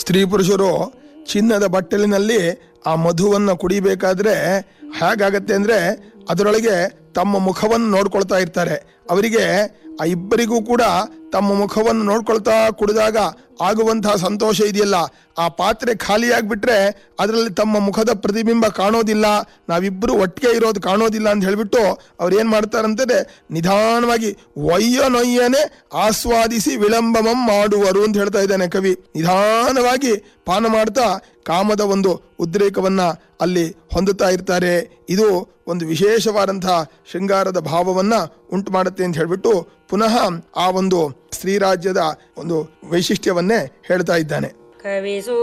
ಸ್ತ್ರೀ ಪುರುಷರು ಚಿನ್ನದ ಬಟ್ಟಲಿನಲ್ಲಿ ಆ ಮಧುವನ್ನು ಕುಡಿಬೇಕಾದ್ರೆ ಹೇಗಾಗತ್ತೆ ಅಂದರೆ ಅದರೊಳಗೆ ತಮ್ಮ ಮುಖವನ್ನು ನೋಡ್ಕೊಳ್ತಾ ಇರ್ತಾರೆ. ಅವರಿಗೆ ಆ ಇಬ್ಬರಿಗೂ ಕೂಡ ತಮ್ಮ ಮುಖವನ್ನು ನೋಡ್ಕೊಳ್ತಾ ಕುಡಿದಾಗ ಆಗುವಂತಹ ಸಂತೋಷ ಇದೆಯಲ್ಲ, ಆ ಪಾತ್ರೆ ಖಾಲಿಯಾಗಿಬಿಟ್ರೆ ಅದರಲ್ಲಿ ತಮ್ಮ ಮುಖದ ಪ್ರತಿಬಿಂಬ ಕಾಣೋದಿಲ್ಲ, ನಾವಿಬ್ಬರು ಒಟ್ಟಿಗೆ ಇರೋದು ಕಾಣೋದಿಲ್ಲ ಅಂತ ಹೇಳಿಬಿಟ್ಟು ಅವ್ರು ಏನು ಮಾಡ್ತಾರಂತಂದರೆ ನಿಧಾನವಾಗಿ ನೊಯ್ಯನೆ ಆಸ್ವಾದಿಸಿ ವಿಳಂಬಮಂ ಮಾಡುವರು ಅಂತ ಹೇಳ್ತಾ ಇದ್ದಾನೆ ಕವಿ. ನಿಧಾನವಾಗಿ ಪಾನ ಮಾಡ್ತಾ ಕಾಮದ ಒಂದು ಉದ್ರೇಕವನ್ನು ಅಲ್ಲಿ ಹೊಂದುತ್ತಾ ಇರ್ತಾರೆ. ಇದು ಒಂದು ವಿಶೇಷವಾದಂತಹ ಶೃಂಗಾರದ ಭಾವವನ್ನು ಉಂಟು ಮಾಡುತ್ತೆ ಅಂತ ಹೇಳಿಬಿಟ್ಟು ಪುನಃ ಆ ಒಂದು ಸ್ತ್ರೀರಾಜ್ಯದ ಒಂದು ವೈಶಿಷ್ಟ್ಯವನ್ನೇ ಹೇಳ್ತಾ ಇದ್ದಾನೆ.